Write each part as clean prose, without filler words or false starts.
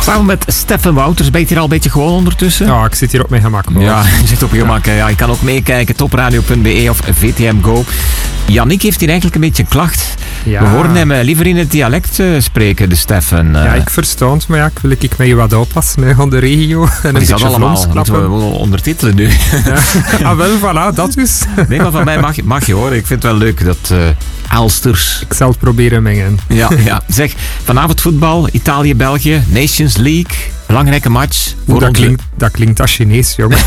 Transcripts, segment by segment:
Samen met Stefan Wouters. Ben je hier al een beetje gewoon ondertussen? Ja, ik zit hier op mijn gemak. Hoor. Ja, je zit op je gemak. Ja, je kan ook meekijken. Topradio.be of VTM Go. Yannick heeft hier eigenlijk een beetje een klacht. Ja. We horen hem liever in het dialect spreken, de Stefan. Ja, ik versta het, maar ik wil ik mij wat oppassen van de regio. En een is dat beetje allemaal? Moeten we wel ondertitelen nu? Ja. Ah, wel, voilà, dat dus. Nee, maar van mij mag je hoor. Ik vind het wel leuk dat Aalsters. Ik zal het proberen mengen. Ja. Zeg, vanavond voetbal, Italië-België, Nations League. Belangrijke match. Dat klinkt als Chinees, jongen.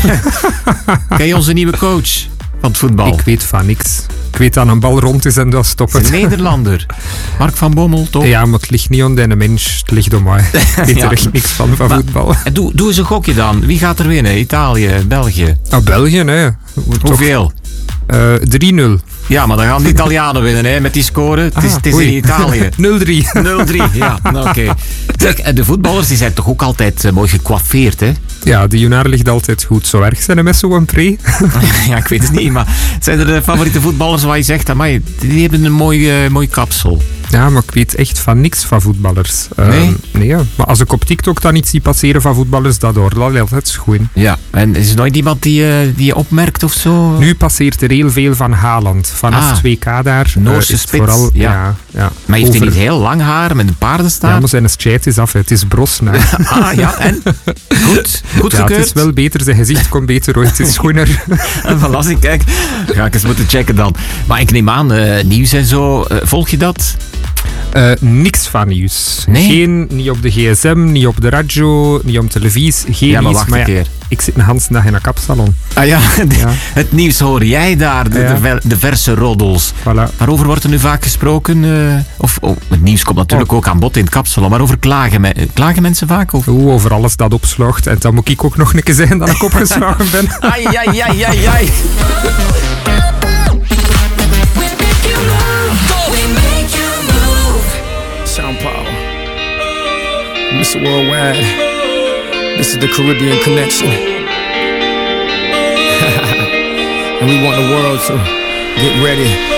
Ken je onze nieuwe coach van het voetbal? Ik weet van niks. Ik weet dat een bal rond is en dat stopt het. Een Nederlander. Mark van Bommel, toch? Ja, maar het ligt niet aan de mens. Het ligt om mij. Ik weet er echt niks van voetbal. Doe eens een gokje dan. Wie gaat er winnen? Italië, België? België, hè. Hoeveel? 3-0. Ja, maar dan gaan de Italianen winnen, hè, met die score. Het is in Italië. 0-3. 0-3, ja. Oké. Kijk, de voetballers die zijn toch ook altijd mooi gecoiffeerd, hè? Ja, de Junar ligt altijd goed. Zo erg zijn met zo'n pre. Ja, ik weet het niet, maar zijn er de favoriete voetballers waar je zegt, amai, die hebben een mooi kapsel? Ja, maar ik weet echt van niks van voetballers. Nee, maar als ik op TikTok dan iets zie passeren van voetballers, dat hoort altijd schoon. Ja, en is er nooit iemand die je opmerkt of zo? Nu passeert er heel veel van Haaland. Vanaf 2K daar. Noorse spits. Vooral, ja. Maar heeft hij niet heel lang haar met een paardenstaart? Ja, maar zijn scheid is af. Het is bros. Ja, en? Goed ja, gekeurd? het is wel beter. Zijn gezicht komt beter ooit. Het is schoner. En voilà, kijk. Ga ik eens moeten checken dan. Maar ik neem aan, nieuws en zo. Volg je dat? Niks van nieuws. Nee? Niet op de gsm, niet op de radio, niet op televisie. Geen maar nieuws. wacht een keer. Ik zit een hele dag in een kapsalon. Ah ja, het nieuws hoor jij daar, de verse roddels. Voilà. Waarover wordt er nu vaak gesproken? Het nieuws komt natuurlijk ook aan bod in het kapsalon, maar over klagen mensen vaak? Of? Over alles dat opslaagt. En dan moet ik ook nog een keer zeggen dat ik opgeslagen ben. Ai. Sean Paul, Mr. Worldwide, this is the Caribbean Connection. And we want the world to get ready